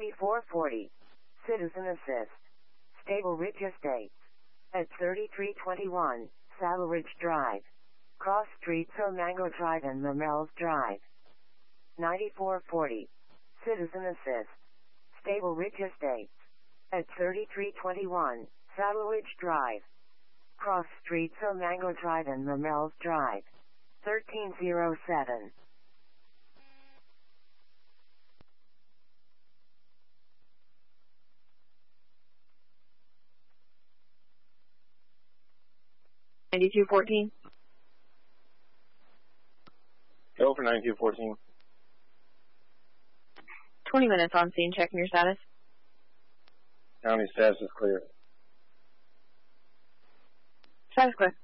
9440. Citizen Assist. Stable Ridge Estates. At 3321, Saddle Ridge Drive. Cross Streets Mango Drive and Mamels Drive. 9440. Citizen Assist. Stable Ridge Estates. At 3321, Saddle Ridge Drive. Cross Streets Mango Drive and Mamels Drive. 1307. $92.14. Go for 9214. 20 minutes on scene. Checking your status. County status is clear. Status clear.